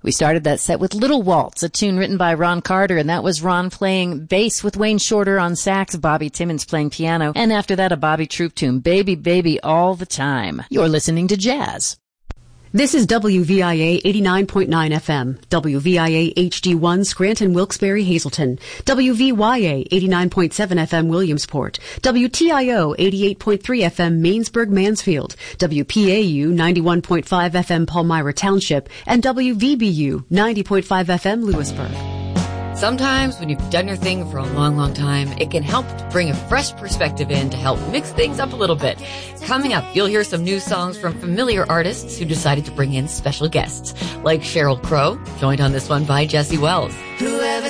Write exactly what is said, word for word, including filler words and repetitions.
We started that set with Little Waltz, a tune written by Ron Carter, and that was Ron playing bass with Wayne Shorter on sax, Bobby Timmons playing piano, and after that a Bobby Troop tune, Baby Baby All the Time. You're listening to Jazz. This is W V I A eighty-nine point nine F M, W V I A H D one Scranton, Wilkes-Barre, Hazleton, W V Y A eighty-nine point seven F M Williamsport, W T I O eighty-eight point three F M Mainsburg, Mansfield, W P A U ninety-one point five F M Palmyra Township, and W V B U ninety point five F M Lewisburg. Sometimes when you've done your thing for a long, long time, it can help to bring a fresh perspective in to help mix things up a little bit. Coming up, you'll hear some new songs from familiar artists who decided to bring in special guests, like Sheryl Crow, joined on this one by Jesse Wells. Whoever